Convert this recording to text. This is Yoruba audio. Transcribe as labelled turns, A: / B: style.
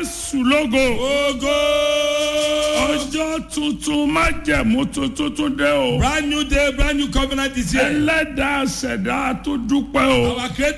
A: Jésù lógo.
B: Ogo.
A: Ọjọ́ tuntun májẹ̀mú tuntun tún dé o.
B: Brand new day, brand new covenant is here.
A: Ẹlẹ́dàá ṣẹ̀dá tó dúpẹ́ o.
B: Our creator